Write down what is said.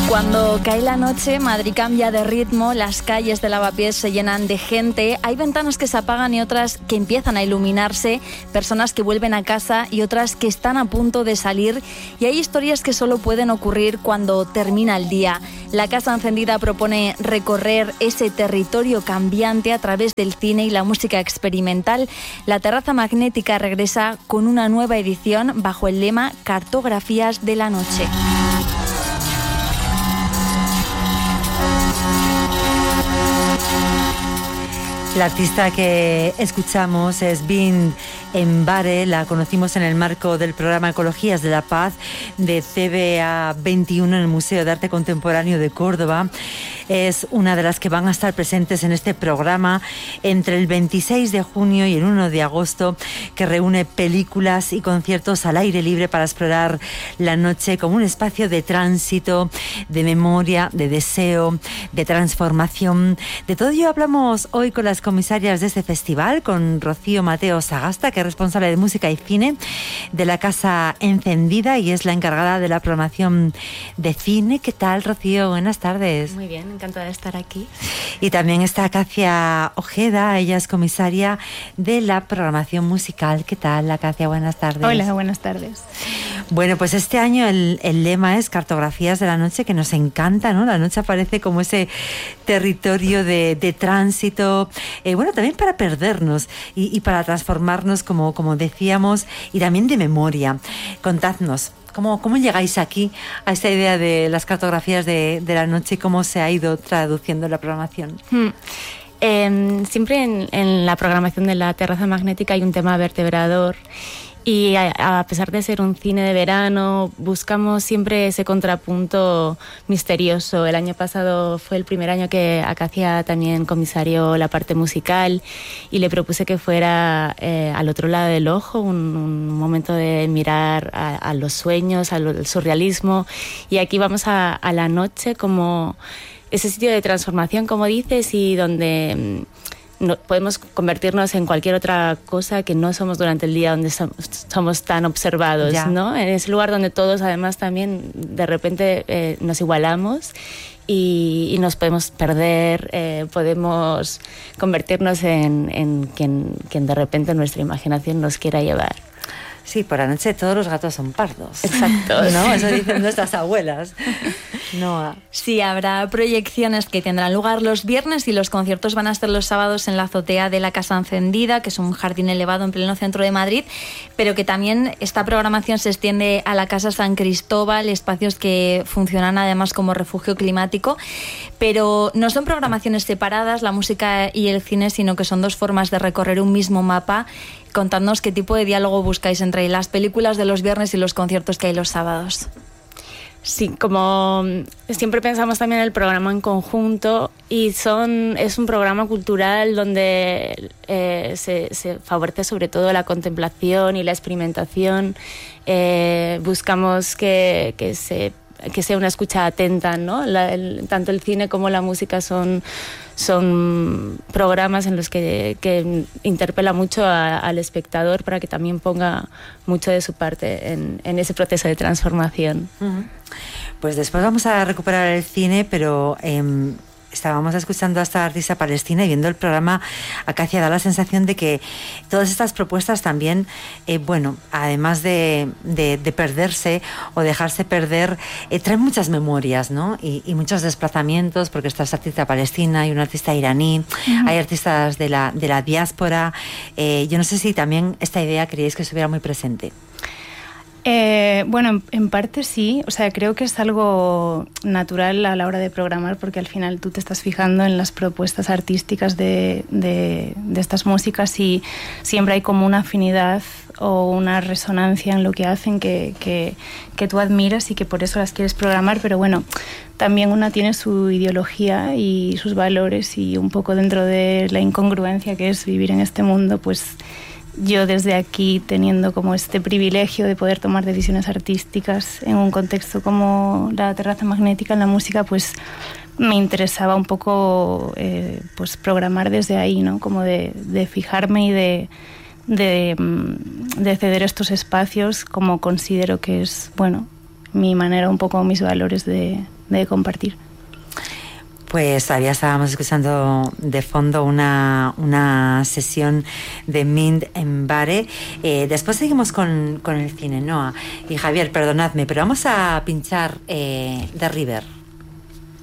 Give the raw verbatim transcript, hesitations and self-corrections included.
Cuando cae la noche, Madrid cambia de ritmo, las calles de Lavapiés se llenan de gente, hay ventanas que se apagan y otras que empiezan a iluminarse, personas que vuelven a casa y otras que están a punto de salir, y hay historias que solo pueden ocurrir cuando termina el día. La Casa Encendida propone recorrer ese territorio cambiante a través del cine y la música experimental. La Terraza Magnética regresa con una nueva edición bajo el lema Cartografías de la Noche. La artista que escuchamos es Bin Embare, la conocimos en el marco del programa Ecologías de la Paz de C B A veintiuno en el Museo de Arte Contemporáneo de Córdoba. Es una de las que van a estar presentes en este programa entre el veintiséis de junio y el uno de agosto, que reúne películas y conciertos al aire libre para explorar la noche como un espacio de tránsito, de memoria, de deseo, de transformación. De todo ello hablamos hoy con las comisarias de este festival, con Rocío Mateo Sagasta, que es responsable de música y cine de la Casa Encendida y es la encargada de la programación de cine. ¿Qué tal, Rocío? Buenas tardes. Muy bien, encantada de estar aquí. Y también está Katia Ojeda, ella es comisaria de la programación musical. ¿Qué tal, Katia? Buenas tardes. Hola, buenas tardes. Bueno, pues este año el, el lema es Cartografías de la Noche, que nos encanta, ¿no? La noche aparece como ese territorio de, de tránsito, eh, bueno, también para perdernos y, y para transformarnos, como, como decíamos, y también de memoria. Contadnos, ¿cómo, cómo llegáis aquí a esta idea de las cartografías de, de la noche y cómo se ha ido traduciendo la programación? Hmm. Eh, siempre en, en la programación de la Terraza Magnética hay un tema vertebrador. Y a, a pesar de ser un cine de verano, buscamos siempre ese contrapunto misterioso. El año pasado fue el primer año que Acacia también comisarió la parte musical y le propuse que fuera eh, al otro lado del ojo, un, un momento de mirar a, a los sueños, al surrealismo. Y aquí vamos a, a la noche como ese sitio de transformación, como dices, y donde no, podemos convertirnos en cualquier otra cosa que no somos durante el día, donde so, somos tan observados, ¿no? En ese lugar donde todos además también de repente eh, nos igualamos y, y nos podemos perder, eh, podemos convertirnos en, en quien, quien de repente nuestra imaginación nos quiera llevar. Sí, por la noche todos los gatos son pardos. Exacto. ¿No? Eso dicen nuestras abuelas. No. Sí, habrá proyecciones que tendrán lugar los viernes y los conciertos van a estar los sábados en la azotea de la Casa Encendida, que es un jardín elevado en pleno centro de Madrid, pero que también esta programación se extiende a la Casa San Cristóbal, espacios que funcionan además como refugio climático, pero no son programaciones separadas, la música y el cine, sino que son dos formas de recorrer un mismo mapa. Contadnos qué tipo de diálogo buscáis entre las películas de los viernes y los conciertos que hay los sábados. Sí, como siempre pensamos también el programa en conjunto y son es un programa cultural donde eh, se, se favorece sobre todo la contemplación y la experimentación. Eh, buscamos que, que se que sea una escucha atenta, ¿no? La, el, tanto el cine como la música son, son programas en los que, que interpela mucho a, al espectador para que también ponga mucho de su parte en, en ese proceso de transformación. Uh-huh. Pues después vamos a recuperar el cine, pero eh, estábamos escuchando a esta artista palestina y viendo el programa, Acacia, da la sensación de que todas estas propuestas también, eh, bueno, además de, de, de perderse o dejarse perder, eh, traen muchas memorias, ¿no? Y, y muchos desplazamientos, porque está esta artista palestina y una artista iraní, uh-huh. Hay artistas de la, de la diáspora. Eh, yo no sé si también esta idea queríais que estuviera muy presente. Eh, bueno, en, en parte sí, o sea, creo que es algo natural a la hora de programar porque al final tú te estás fijando en las propuestas artísticas de, de, de estas músicas y siempre hay como una afinidad o una resonancia en lo que hacen que, que, que tú admiras y que por eso las quieres programar, pero bueno, también una tiene su ideología y sus valores y un poco dentro de la incongruencia que es vivir en este mundo, pues yo desde aquí, teniendo como este privilegio de poder tomar decisiones artísticas en un contexto como la Terraza Magnética en la música, pues me interesaba un poco eh, pues programar desde ahí, ¿no? Como de, de fijarme y de, de, de ceder estos espacios como considero que es, bueno, mi manera, un poco mis valores de, de compartir. Pues todavía estábamos escuchando de fondo una, una sesión de Mind Mbare. Eh, después seguimos con, con el cine, Noa. Y Javier, perdonadme, pero vamos a pinchar eh, The River.